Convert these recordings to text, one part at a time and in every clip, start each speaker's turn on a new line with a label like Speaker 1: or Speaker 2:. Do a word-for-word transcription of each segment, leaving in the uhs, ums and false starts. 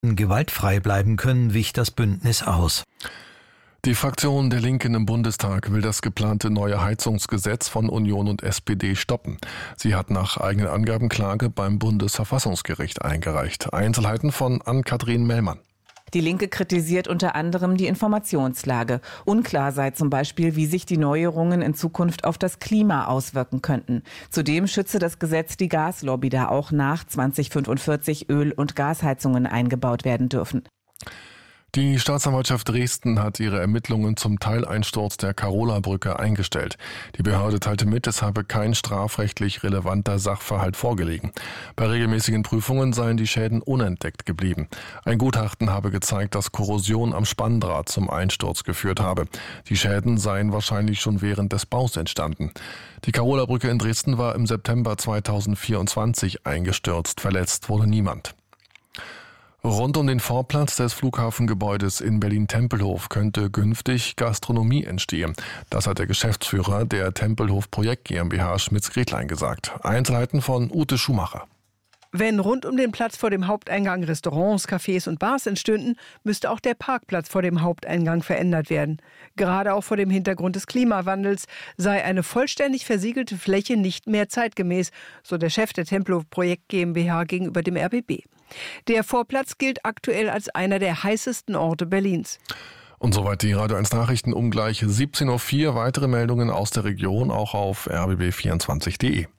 Speaker 1: gewaltfrei bleiben können, wich das Bündnis aus.
Speaker 2: Die Fraktion der Linken im Bundestag will das geplante neue Heizungsgesetz von Union und S P D stoppen. Sie hat nach eigenen Angaben Klage beim Bundesverfassungsgericht eingereicht. Einzelheiten von Ann-Kathrin Mellmann.
Speaker 3: Die Linke kritisiert unter anderem die Informationslage. Unklar sei zum Beispiel, wie sich die Neuerungen in Zukunft auf das Klima auswirken könnten. Zudem schütze das Gesetz die Gaslobby, da auch nach zweitausendfünfundvierzig Öl- und Gasheizungen eingebaut werden dürfen.
Speaker 2: Die Staatsanwaltschaft Dresden hat ihre Ermittlungen zum Teileinsturz der Carola-Brücke eingestellt. Die Behörde teilte mit, es habe kein strafrechtlich relevanter Sachverhalt vorgelegen. Bei regelmäßigen Prüfungen seien die Schäden unentdeckt geblieben. Ein Gutachten habe gezeigt, dass Korrosion am Spanndraht zum Einsturz geführt habe. Die Schäden seien wahrscheinlich schon während des Baus entstanden. Die Carola-Brücke in Dresden war im September zweitausendvierundzwanzig eingestürzt. Verletzt wurde niemand. Rund um den Vorplatz des Flughafengebäudes in Berlin-Tempelhof könnte künftig Gastronomie entstehen. Das hat der Geschäftsführer der Tempelhof Projekt GmbH Schmitz-Gretlein gesagt. Einzelheiten von Ute Schumacher.
Speaker 4: Wenn rund um den Platz vor dem Haupteingang Restaurants, Cafés und Bars entstünden, müsste auch der Parkplatz vor dem Haupteingang verändert werden. Gerade auch vor dem Hintergrund des Klimawandels sei eine vollständig versiegelte Fläche nicht mehr zeitgemäß, so der Chef der Tempelhof Projekt GmbH gegenüber dem R B B. Der Vorplatz gilt aktuell als einer der heißesten Orte Berlins.
Speaker 2: Und soweit die Radio eins Nachrichten um gleich siebzehn Uhr vier. Weitere Meldungen aus der Region auch auf r b b vierundzwanzig punkt de.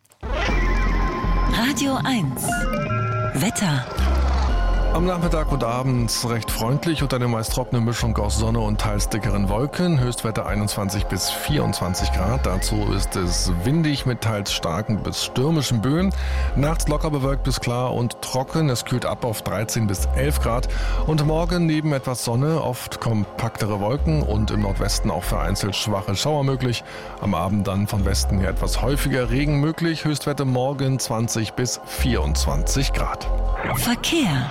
Speaker 5: Radio eins Wetter.
Speaker 2: Am Nachmittag und abends recht freundlich und eine meist trockene Mischung aus Sonne und teils dickeren Wolken. Höchstwerte einundzwanzig bis vierundzwanzig Grad. Dazu ist es windig mit teils starken bis stürmischen Böen. Nachts locker bewölkt bis klar und trocken. Es kühlt ab auf dreizehn bis elf Grad. Und morgen neben etwas Sonne oft kompaktere Wolken und im Nordwesten auch vereinzelt schwache Schauer möglich. Am Abend dann von Westen her etwas häufiger Regen möglich. Höchstwerte morgen zwanzig bis vierundzwanzig Grad.
Speaker 5: Verkehr.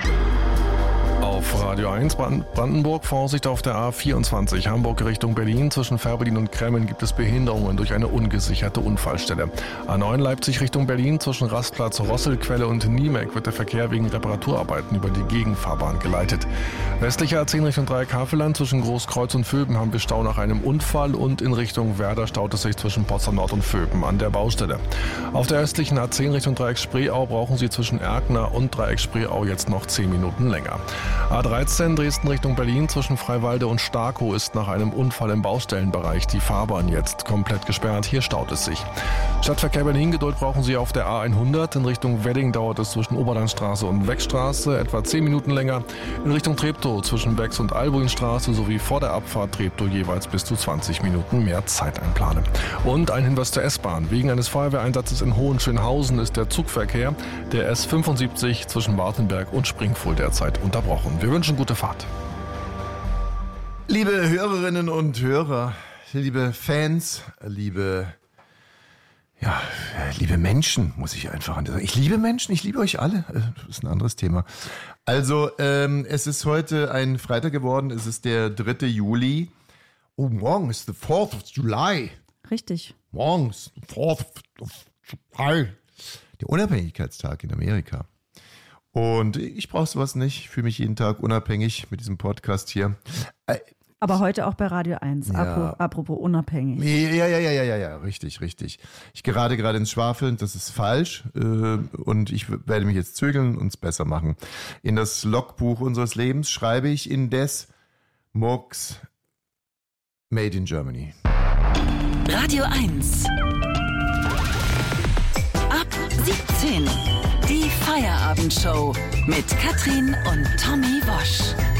Speaker 2: Auf Radio eins Brandenburg, Vorsicht auf der A vierundzwanzig, Hamburg Richtung Berlin. Zwischen Fährberlin und Kremmen gibt es Behinderungen durch eine ungesicherte Unfallstelle. A neun Leipzig Richtung Berlin, zwischen Rastplatz Rosselquelle und Niemek wird der Verkehr wegen Reparaturarbeiten über die Gegenfahrbahn geleitet. Westliche A zehn Richtung Dreieck Havelland, zwischen Großkreuz und Vöben haben wir Stau nach einem Unfall und in Richtung Werder staut es sich zwischen Potsdam Nord und Vöben an der Baustelle. Auf der östlichen A zehn Richtung Dreieck Spreeau brauchen Sie zwischen Erkner und Dreieck Spreeau jetzt noch zehn Minuten länger. A dreizehn Dresden Richtung Berlin, zwischen Freiwalde und Starkow ist nach einem Unfall im Baustellenbereich die Fahrbahn jetzt komplett gesperrt. Hier staut es sich. Stadtverkehr Berlin, Geduld brauchen Sie auf der A hundert. In Richtung Wedding dauert es zwischen Oberlandstraße und Weckstraße etwa zehn Minuten länger. In Richtung Treptow zwischen Becks und Albuinstraße sowie vor der Abfahrt Treptow jeweils bis zu zwanzig Minuten mehr Zeit einplanen. Und ein Hinweis zur S-Bahn. Wegen eines Feuerwehreinsatzes in Hohenschönhausen ist der Zugverkehr der S fünfundsiebzig zwischen Wartenberg und Springfuhl derzeit unterbrochen. Wir wünschen gute Fahrt.
Speaker 6: Liebe Hörerinnen und Hörer, liebe Fans, liebe, ja, liebe Menschen, muss ich einfach an der sagen. Ich liebe Menschen, ich liebe euch alle. Das ist ein anderes Thema. Also, ähm, es ist heute ein Freitag geworden, es ist der dritte Juli. Oh, morgen ist der fourth of July.
Speaker 7: Richtig.
Speaker 6: Morgen ist der fourth of July. Der Unabhängigkeitstag in Amerika. Und ich brauche sowas nicht. Ich fühle mich jeden Tag unabhängig mit diesem Podcast hier. Äh,
Speaker 7: Aber heute auch bei Radio eins,
Speaker 6: ja.
Speaker 7: apropos unabhängig.
Speaker 6: Ja, ja, ja, ja, ja, ja, richtig, richtig. Ich gerate gerade ins Schwafeln, das ist falsch. Äh, und ich werde mich jetzt zügeln und es besser machen. In das Logbuch unseres Lebens schreibe ich indes Murks Made in Germany.
Speaker 5: Radio eins. Ab siebzehn. Die Feierabendshow mit Katrin und Tommy Wosch.